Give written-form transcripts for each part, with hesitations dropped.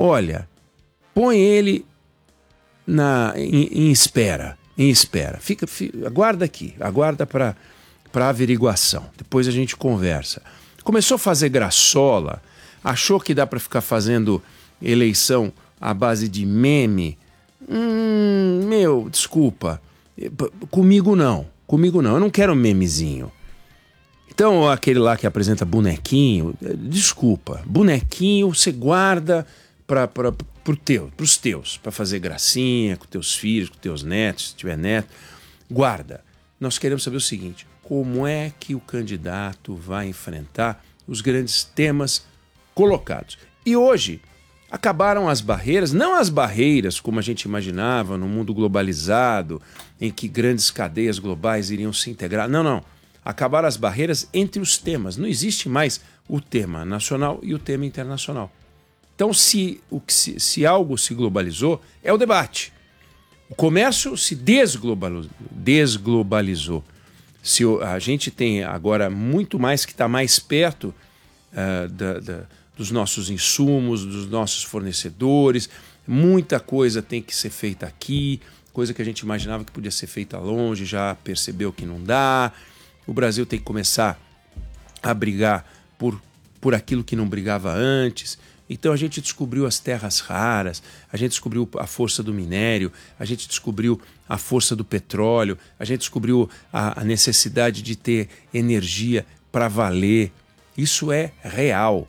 olha, põe ele em espera, aguarda aqui, aguarda para averiguação, depois a gente conversa. Começou a fazer graçola, achou que dá para ficar fazendo eleição à base de meme. Desculpa, comigo não, eu não quero memezinho. Então aquele lá que apresenta bonequinho, desculpa, bonequinho você guarda para os teus, para fazer gracinha com teus filhos, com teus netos, se tiver neto, guarda. Nós queremos saber o seguinte: como é que o candidato vai enfrentar os grandes temas colocados? E hoje acabaram as barreiras, não as barreiras como a gente imaginava no mundo globalizado, em que grandes cadeias globais iriam se integrar. Não. Acabaram as barreiras entre os temas. Não existe mais o tema nacional e o tema internacional. Então, se algo se globalizou, é o debate. O comércio se desglobalizou. Se a gente tem agora muito mais que está mais perto dos nossos insumos, dos nossos fornecedores, muita coisa tem que ser feita aqui, coisa que a gente imaginava que podia ser feita longe, já percebeu que não dá. O Brasil tem que começar a brigar por aquilo que não brigava antes. Então a gente descobriu as terras raras, a gente descobriu a força do minério, a gente descobriu a força do petróleo, a gente descobriu a necessidade de ter energia para valer. Isso é real.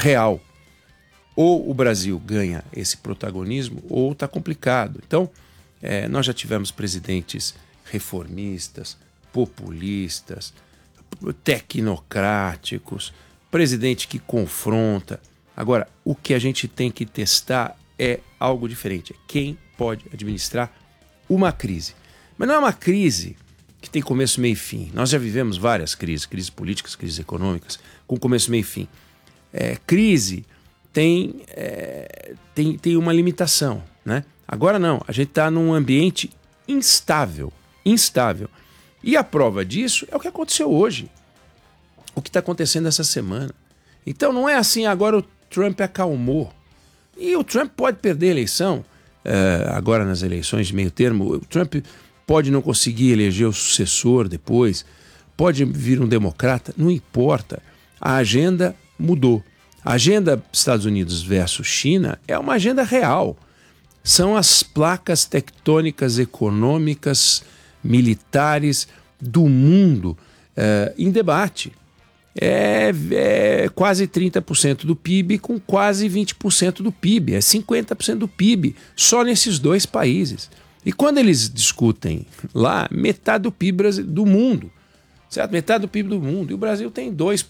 Ou o Brasil ganha esse protagonismo ou está complicado. Então, nós já tivemos presidentes reformistas, populistas, tecnocráticos, presidente que confronta. Agora, o que a gente tem que testar é algo diferente. É quem pode administrar uma crise. Mas não é uma crise que tem começo, meio e fim. Nós já vivemos várias crises políticas, crises econômicas, com começo, meio e fim. Crise tem uma limitação, né? Agora não, a gente está num ambiente instável. E a prova disso é o que aconteceu hoje, o que está acontecendo essa semana. Então não é assim, agora o Trump acalmou. E o Trump pode perder a eleição, agora nas eleições de meio termo. O Trump pode não conseguir eleger o sucessor depois, pode vir um democrata, não importa. A agenda mudou. A agenda Estados Unidos versus China é uma agenda real. São as placas tectônicas econômicas, militares do mundo em debate. É quase 30% do PIB com quase 20% do PIB. É 50% do PIB só nesses dois países. E quando eles discutem lá, metade do PIB do mundo, certo? Metade do PIB do mundo. E o Brasil tem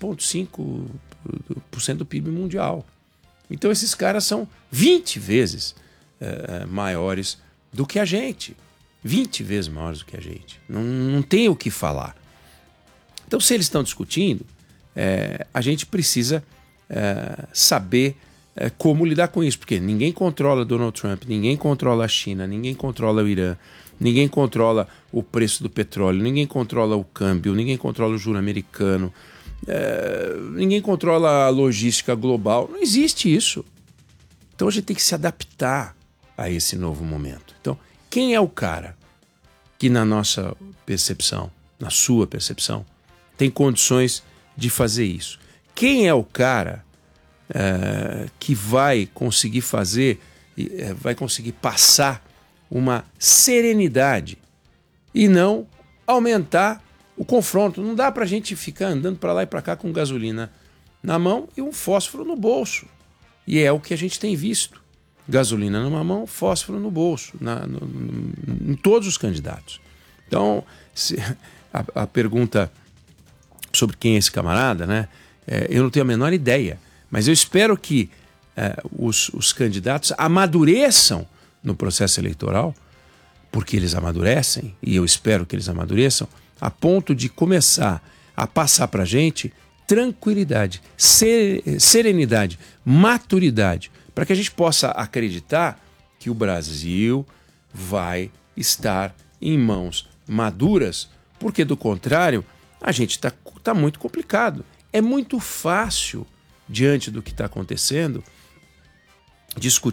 2,5% do PIB mundial. Então esses caras são 20 vezes maiores do que a gente. 20 vezes maiores do que a gente. Não tem o que falar. Então, se eles estão discutindo, a gente precisa saber como lidar com isso, porque ninguém controla Donald Trump, ninguém controla a China, ninguém controla o Irã, ninguém controla o preço do petróleo, ninguém controla o câmbio, ninguém controla o juro americano, ninguém controla a logística global. Não existe isso. Então a gente tem que se adaptar a esse novo momento. Então, quem é o cara que, na nossa percepção, na sua percepção, tem condições de fazer isso? Quem é o cara que vai conseguir fazer, vai conseguir passar uma serenidade e não aumentar o confronto? Não dá para a gente ficar andando para lá e para cá com gasolina na mão e um fósforo no bolso. E é o que a gente tem visto. Gasolina numa mão, fósforo no bolso, em todos os candidatos. Então, a pergunta sobre quem é esse camarada, né? Eu não tenho a menor ideia, mas eu espero que os candidatos amadureçam no processo eleitoral, porque eles amadurecem, e eu espero que eles amadureçam, a ponto de começar a passar para a gente tranquilidade, serenidade, maturidade, para que a gente possa acreditar que o Brasil vai estar em mãos maduras, porque do contrário, a gente está muito complicado. É muito fácil, diante do que está acontecendo, discutir